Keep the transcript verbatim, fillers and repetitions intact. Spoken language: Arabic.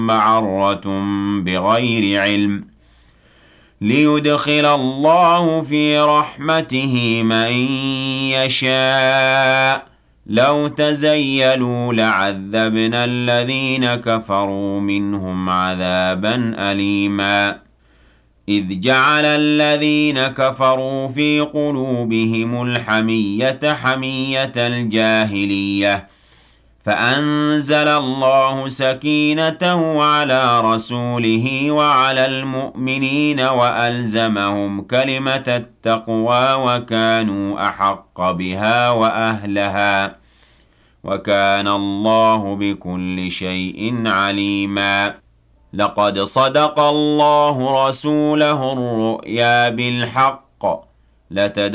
معرة بغير علم ليدخل الله في رحمته من يشاء لو تزيلوا لعذبنا الذين كفروا منهم عذابا أليما إذ جعل الذين كفروا في قلوبهم الحمية حمية الجاهلية فأنزل الله سكينته على رسوله وعلى المؤمنين وألزمهم كلمة التقوى وكانوا أحق بها وأهلها وكان الله بكل شيء عليما لقد صدق الله رسوله الرؤيا بالحق لتد